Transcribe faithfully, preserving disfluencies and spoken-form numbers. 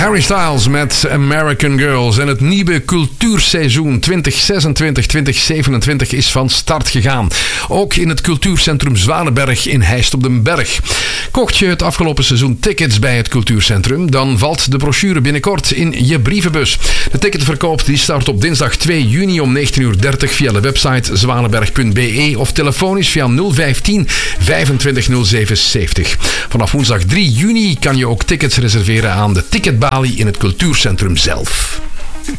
Harry Styles met American Girls. En het nieuwe cultuurseizoen twintig zesentwintig twintig zevenentwintig is van start gegaan. Ook in het cultuurcentrum Zwanenberg in Heist op den Berg. Kocht je het afgelopen seizoen tickets bij het cultuurcentrum, dan valt de brochure binnenkort in je brievenbus. De ticketverkoop die start op dinsdag twee juni om negentien uur dertig via de website zwanenberg punt b e of telefonisch via nul vijftien vijfentwintig nul zeven zeventig. Vanaf woensdag drie juni kan je ook tickets reserveren aan de ticketbalie in het cultuurcentrum zelf.